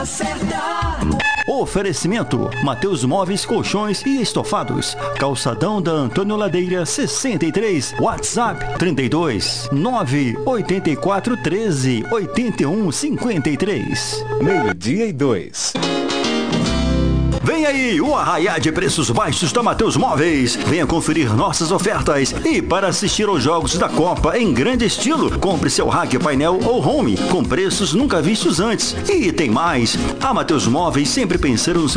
Oferecimento: Mateus Móveis, Colchões e Estofados. Calçadão da Antônio Ladeira 63. WhatsApp 32 984 13 81 53. 12:02. Vem aí o arraiá de preços baixos da Mateus Móveis. Venha conferir nossas ofertas e para assistir aos jogos da Copa em grande estilo, compre seu rack, painel ou home com preços nunca vistos antes. E tem mais, a Mateus Móveis sempre pensando no seu